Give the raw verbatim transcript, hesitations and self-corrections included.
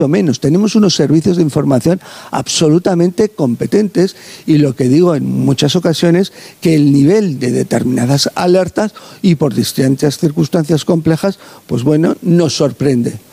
menos. Tenemos unos servicios de información absolutamente competentes y lo que digo en muchas ocasiones, que el nivel de determinadas alertas y por distintas circunstancias complejas, pues bueno, nos sorprende.